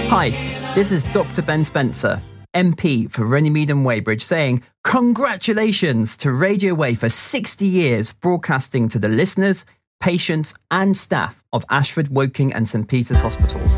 Hi, this is Dr. Ben Spencer, MP for Runnymede and Weybridge, saying congratulations to Radio Way for 60 years broadcasting to the listeners, patients and staff of Ashford, Woking and St Peter's Hospitals.